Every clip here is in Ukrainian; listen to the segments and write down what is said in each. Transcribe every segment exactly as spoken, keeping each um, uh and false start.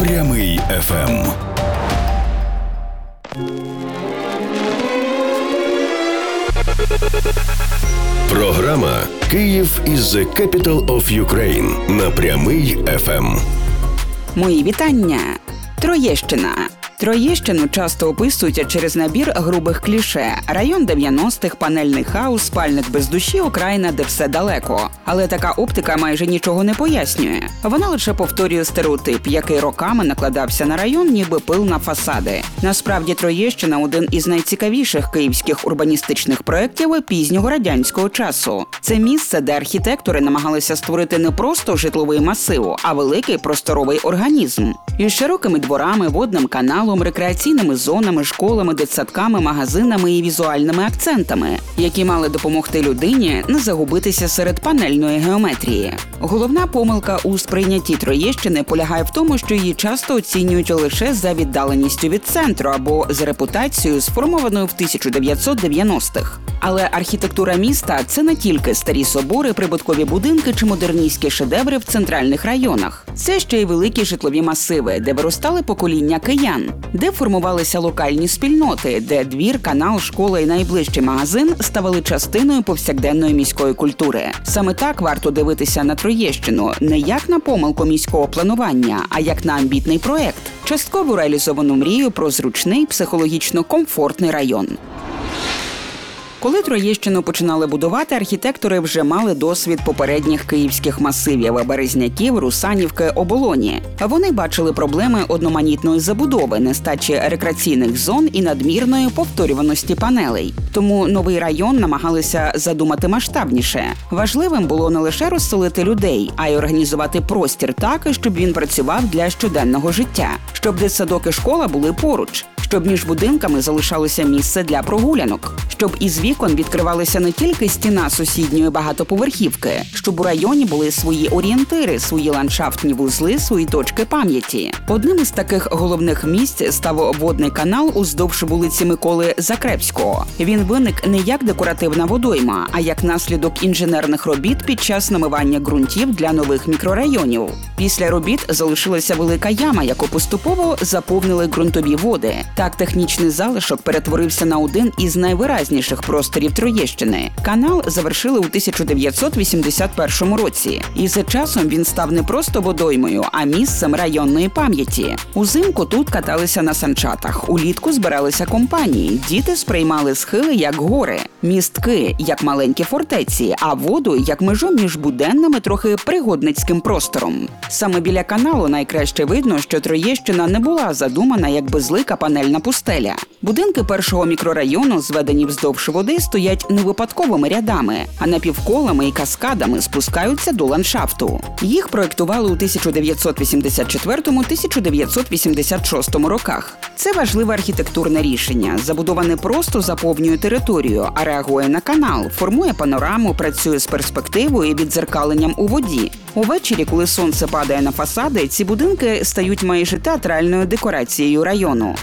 Прямий еф ем. Програма «Київ is the capital of Ukraine» на Прямий еф ем. Мої вітання. Троєщина. Троєщину часто описують через набір грубих кліше. Район дев'яностих, панельний хаус, спальник без душі, окраїна, де все далеко. Але така оптика майже нічого не пояснює. Вона лише повторює стереотип, який роками накладався на район, ніби пил на фасади. Насправді, Троєщина – один із найцікавіших київських урбаністичних проєктів пізнього радянського часу. Це місце, де архітектори намагалися створити не просто житловий масив, а великий просторовий організм. Із широкими дворами, водним каналом, рекреаційними зонами, школами, дитсадками, магазинами і візуальними акцентами, які мали допомогти людині не загубитися серед панельної геометрії. Головна помилка у сприйнятті Троєщини полягає в тому, що її часто оцінюють лише за віддаленістю від центру або за репутацією, сформованою в тисяча дев'ятсот дев'яностих. Але архітектура міста – це не тільки старі собори, прибуткові будинки чи модерністські шедеври в центральних районах. Це ще й великі житлові масиви, де виростали покоління киян, де формувалися локальні спільноти, де двір, канал, школа і найближчий магазин ставали частиною повсякденної міської культури. Саме так варто дивитися на Троєщину не як на помилку міського планування, а як на амбітний проект, частково реалізовану мрію про зручний, психологічно комфортний район. Коли Троєщину починали будувати, архітектори вже мали досвід попередніх київських масивів – Березняків, Русанівки, Оболоні. Вони бачили проблеми одноманітної забудови, нестачі рекреаційних зон і надмірної повторюваності панелей. Тому новий район намагалися задумати масштабніше. Важливим було не лише розселити людей, а й організувати простір так, щоб він працював для щоденного життя, щоб дитсадок і школа були поруч, щоб між будинками залишалося місце для прогулянок, щоб із вікон відкривалася не тільки стіна сусідньої багатоповерхівки, щоб у районі були свої орієнтири, свої ландшафтні вузли, свої точки пам'яті. Одним із таких головних місць став водний канал уздовж вулиці Миколи Закревського. Він виник не як декоративна водойма, а як наслідок інженерних робіт під час намивання ґрунтів для нових мікрорайонів. Після робіт залишилася велика яма, яку поступово заповнили ґрунтові води. Так технічний залишок перетворився на один із найвиразніших просторів Троєщини. Канал завершили у тисяча дев'ятсот вісімдесят першому році. І за часом він став не просто водоймою, а місцем районної пам'яті. Узимку тут каталися на санчатах, улітку збиралися компанії, діти сприймали схили як гори, містки як маленькі фортеці, а воду як межу між буденним і трохи пригодницьким простором. Саме біля каналу найкраще видно, що Троєщина не була задумана як безлика панельна пустеля. Будинки першого мікрорайону, зведені вздовж води, стоять не випадковими рядами, а напівколами і каскадами спускаються до ландшафту. Їх проєктували у тисяча дев'ятсот вісімдесят четвертому - тисяча дев'ятсот вісімдесят шостому роках. Це важливе архітектурне рішення. Забудова не просто заповнює територію, а реагує на канал, формує панораму, працює з перспективою і віддзеркаленням у воді. Увечері, коли сонце падає на фасади, ці будинки стають майже театральною декорацією району.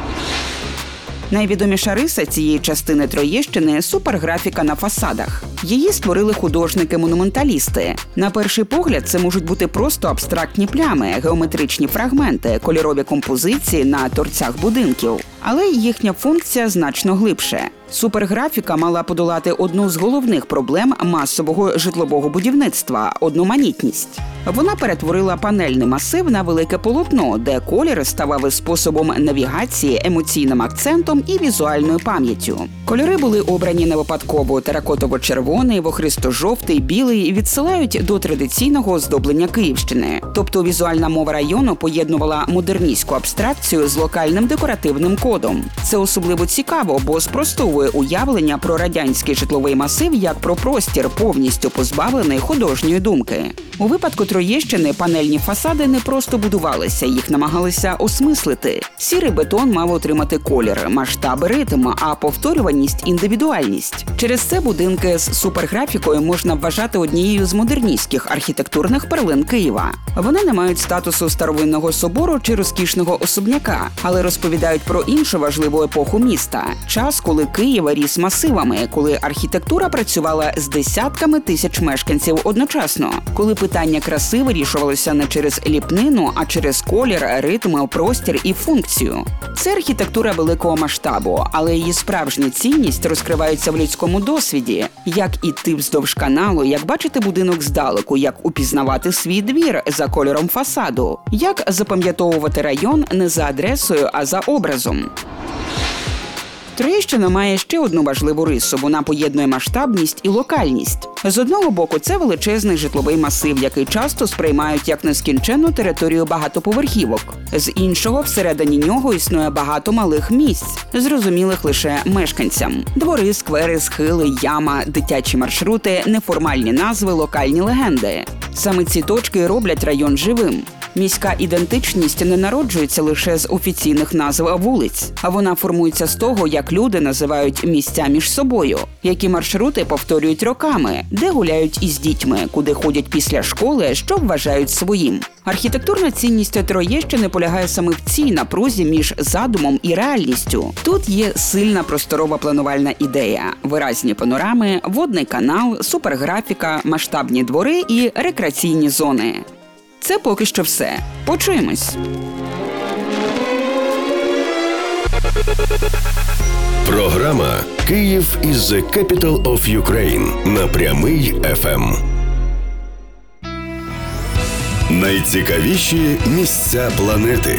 Найвідоміша риса цієї частини Троєщини – суперграфіка на фасадах. Її створили художники-монументалісти. На перший погляд це можуть бути просто абстрактні плями, геометричні фрагменти, кольорові композиції на торцях будинків. Але їхня функція значно глибше. Суперграфіка мала подолати одну з головних проблем масового житлового будівництва – одноманітність. Вона перетворила панельний масив на велике полотно, де колір ставав способом навігації, емоційним акцентом і візуальною пам'яттю. Кольори були обрані не випадково – теракотово-червоний, вохристо-жовтий, білий – відсилають до традиційного оздоблення Київщини. Тобто візуальна мова району поєднувала модерністську абстракцію з локальним декоративним кодом. Це особливо цікаво, бо спростовує уявлення про радянський житловий масив як про простір, повністю позбавлений художньої думки. У випадку Троєщини панельні фасади не просто будувалися, їх намагалися осмислити. Сірий бетон мав отримати колір, масштаб, ритм, а повторюваність – індивідуальність. Через це будинки з суперграфікою можна вважати однією з модерністських архітектурних перлин Києва. Вони не мають статусу старовинного собору чи розкішного особняка, але розповідають про іншу важливу епоху міста – час, коли Київ Києва ріс масивами, коли архітектура працювала з десятками тисяч мешканців одночасно, коли питання краси вирішувалося не через ліпнину, а через колір, ритм, простір і функцію. Це архітектура великого масштабу, але її справжня цінність розкривається в людському досвіді. Як іти вздовж каналу, як бачити будинок здалеку, як упізнавати свій двір за кольором фасаду, як запам'ятовувати район не за адресою, а за образом. Троєщина має ще одну важливу рису – вона поєднує масштабність і локальність. З одного боку, це величезний житловий масив, який часто сприймають як нескінченну територію багатоповерхівок. З іншого, всередині нього існує багато малих місць, зрозумілих лише мешканцям. Двори, сквери, схили, яма, дитячі маршрути, неформальні назви, локальні легенди. Саме ці точки роблять район живим. Міська ідентичність не народжується лише з офіційних назв вулиць, а вона формується з того, як люди називають місця між собою, які маршрути повторюють роками, де гуляють із дітьми, куди ходять після школи, що вважають своїм. Архітектурна цінність Троєщини полягає саме в цій напрузі між задумом і реальністю. Тут є сильна просторова планувальна ідея, виразні панорами, водний канал, суперграфіка, масштабні двори і рекреаційні зони. Це поки що все. Почуємось! Програма «Київ is the capital of Ukraine» на Прямий еф ем. Найцікавіші місця планети.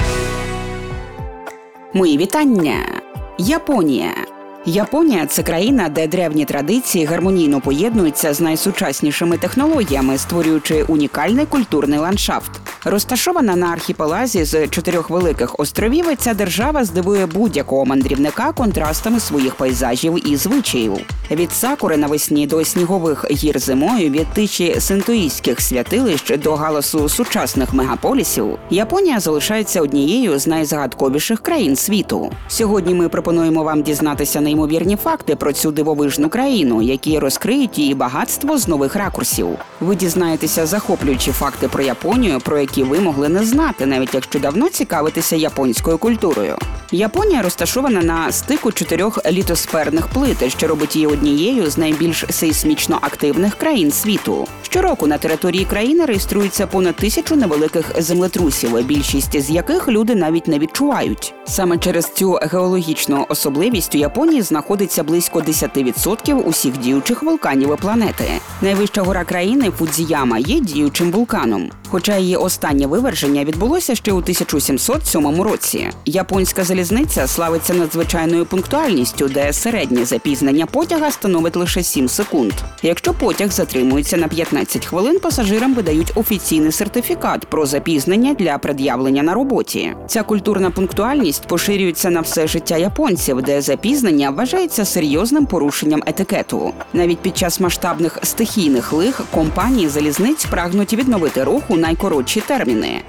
Мої вітання! Японія. Японія – це країна, де древні традиції гармонійно поєднуються з найсучаснішими технологіями, створюючи унікальний культурний ландшафт. Розташована на архіпелазі з чотирьох великих островів, ця держава здивує будь-якого мандрівника контрастами своїх пейзажів і звичаїв. Від сакури навесні до снігових гір зимою, від тиші синтоїстських святилищ до галасу сучасних мегаполісів, Японія залишається однією з найзагадковіших країн світу. Сьогодні ми пропонуємо вам дізнатися неймовірні факти про цю дивовижну країну, які розкриють її багатство з нових ракурсів. Ви дізнаєтеся захоплюючі факти про Японію, про які ви могли не знати, навіть якщо давно цікавитеся японською культурою. Японія розташована на стику чотирьох літосферних плит, що робить її однією з найбільш сейсмічно активних країн світу. Щороку на території країни реєструється понад тисячу невеликих землетрусів, більшість з яких люди навіть не відчувають. Саме через цю геологічну особливість у Японії знаходиться близько десять відсотків усіх діючих вулканів планети. Найвища гора країни Фудзіяма є діючим вулканом. Хоча її останнє виверження відбулося ще у тисяча сімсот сьомому році. Японська залізниця славиться надзвичайною пунктуальністю, де середнє запізнення потяга становить лише сім секунд. Якщо потяг затримується на п'ятнадцять хвилин, пасажирам видають офіційний сертифікат про запізнення для пред'явлення на роботі. Ця культурна пунктуальність поширюється на все життя японців, де запізнення вважається серйозним порушенням етикету. Навіть під час масштабних стихійних лих компанії залізниць прагнуть відновити рух у найкоротші терміни.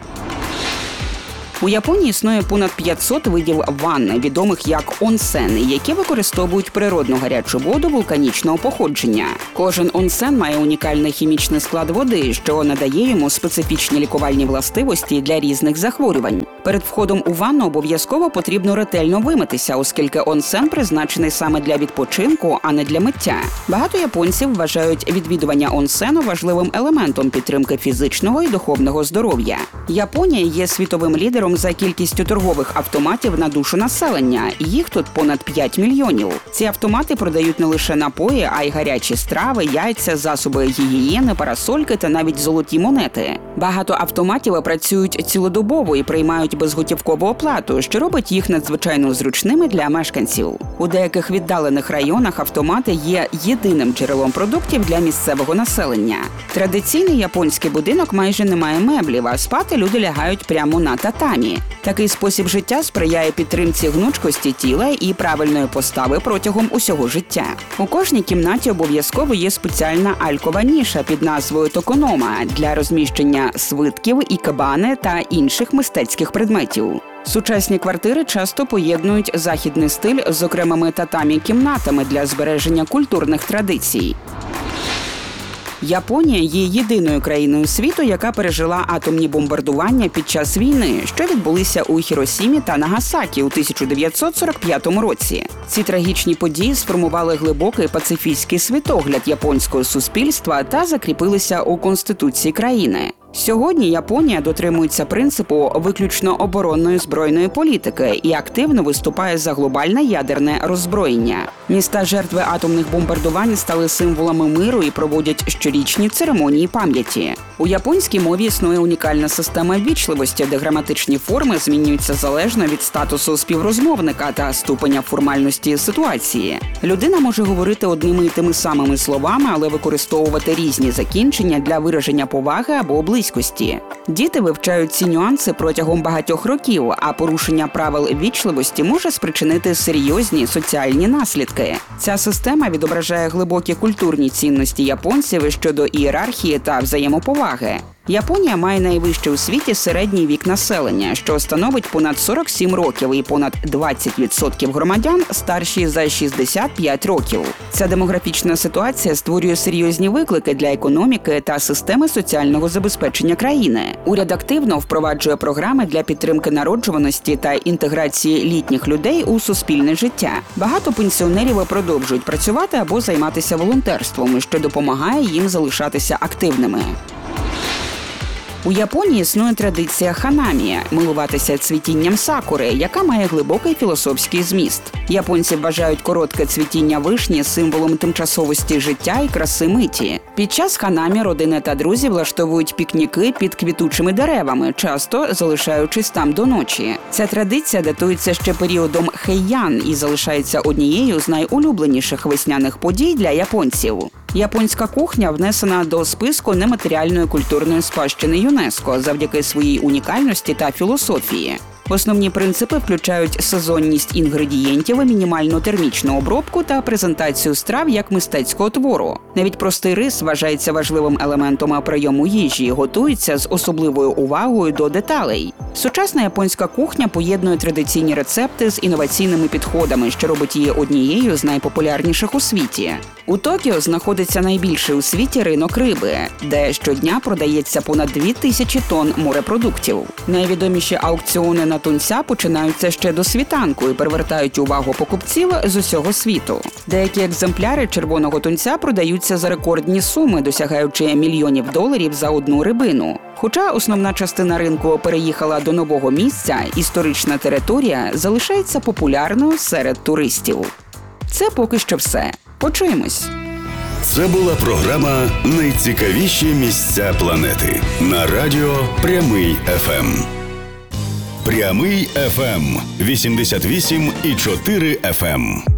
У Японії існує понад п'ятсот видів ванн, відомих як онсени, які використовують природну гарячу воду вулканічного походження. Кожен онсен має унікальний хімічний склад води, що надає йому специфічні лікувальні властивості для різних захворювань. Перед входом у ванну обов'язково потрібно ретельно вимитися, оскільки онсен призначений саме для відпочинку, а не для миття. Багато японців вважають відвідування онсену важливим елементом підтримки фізичного і духовного здоров'я. Японія є світовим лідером за кількістю торгових автоматів на душу населення. Їх тут понад п'ять мільйонів. Ці автомати продають не лише напої, а й гарячі страви, яйця, засоби гігієни, парасольки та навіть золоті монети. Багато автоматів працюють цілодобово і приймають безготівкову оплату, що робить їх надзвичайно зручними для мешканців. У деяких віддалених районах автомати є єдиним джерелом продуктів для місцевого населення. Традиційний японський будинок майже не має меблів, а спати люди лягають прямо на татамі. Такий спосіб життя сприяє підтримці гнучкості тіла і правильної постави протягом усього життя. У кожній кімнаті обов'язково є спеціальна алькова ніша під назвою токонома для розміщення свитків, ікебани та інших мистецьких предметів. Сучасні квартири часто поєднують західний стиль з окремими татамі-кімнатами для збереження культурних традицій. Японія є єдиною країною світу, яка пережила атомні бомбардування під час війни, що відбулися у Хіросімі та Нагасакі у тисяча дев'ятсот сорок п'ятому році. Ці трагічні події сформували глибокий пацифістський світогляд японського суспільства та закріпилися у Конституції країни. Сьогодні Японія дотримується принципу виключно оборонної збройної політики і активно виступає за глобальне ядерне роззброєння. Міста жертви атомних бомбардувань стали символами миру і проводять щорічні церемонії пам'яті. У японській мові існує унікальна система ввічливості, де граматичні форми змінюються залежно від статусу співрозмовника та ступеня формальності ситуації. Людина може говорити одними і тими самими словами, але використовувати різні закінчення для вираження поваги або близькості. Діти вивчають ці нюанси протягом багатьох років, а порушення правил ввічливості може спричинити серйозні соціальні наслідки. Ця система відображає глибокі культурні цінності японців щодо ієрархії та взаємоповаги. Японія має найвищий у світі середній вік населення, що становить понад сорок сім років, і понад двадцять відсотків громадян старші за шістдесят п'ять років. Ця демографічна ситуація створює серйозні виклики для економіки та системи соціального забезпечення країни. Уряд активно впроваджує програми для підтримки народжуваності та інтеграції літніх людей у суспільне життя. Багато пенсіонерів продовжують працювати або займатися волонтерством, що допомагає їм залишатися активними. У Японії існує традиція ханамі – милуватися цвітінням сакури, яка має глибокий філософський зміст. Японці вважають коротке цвітіння вишні символом тимчасовості життя і краси миті. Під час ханамі родини та друзі влаштовують пікніки під квітучими деревами, часто залишаючись там до ночі. Ця традиція датується ще періодом Хейян і залишається однією з найулюбленіших весняних подій для японців. Японська кухня внесена до списку нематеріальної культурної спадщини ЮНЕСКО завдяки своїй унікальності та філософії. Основні принципи включають сезонність інгредієнтів, мінімальну термічну обробку та презентацію страв як мистецького твору. Навіть простий рис вважається важливим елементом прийому їжі і готується з особливою увагою до деталей. Сучасна японська кухня поєднує традиційні рецепти з інноваційними підходами, що робить її однією з найпопулярніших у світі. У Токіо знаходиться найбільший у світі ринок риби, де щодня продається понад дві тисячі тонн морепродуктів. Найвідоміші аукціони на тунця починаються ще до світанку і привертають увагу покупців з усього світу. Деякі екземпляри червоного тунця продаються за рекордні суми, досягаючи мільйонів доларів за одну рибину. Хоча основна частина ринку переїхала до нового місця, історична територія залишається популярною серед туристів. Це поки що все. Почуємось. Це була програма «Найцікавіші місця планети» на радіо Прямий еф ем. Прямий еф ем – вісімдесят вісім і чотири еф ем.